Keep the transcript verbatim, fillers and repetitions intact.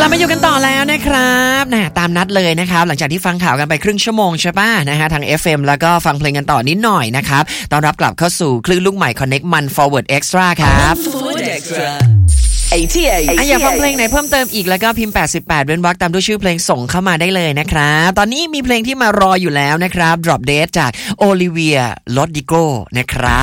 มาอยู่กันต่อแล้วนะครับนะตามนัดเลยนะครับหลังจากที่ฟังข่าวกันไปครึ่งชั่วโมงใช่ป่ะนะฮะทาง เอฟ เอ็ม แล้วก็ฟังเพลงกันต่อนิดหน่อยนะครับต้อนรับกลับเข้าสู่คลื่นลูกใหม่ Connect มัน Forward Extra ครับ Forward Extra เอ ที เออ่ะอยากฟังเพลงไหนเพิ่มเติมอีกแล้วก็พิมพ์แปดสิบแปดเว้นวรรคตามด้วยชื่อเพลงส่งเข้ามาได้เลยนะครับตอนนี้มีเพลงที่มารออยู่แล้วนะครับ Drop Dead จาก Olivia Rodrigo นะครับ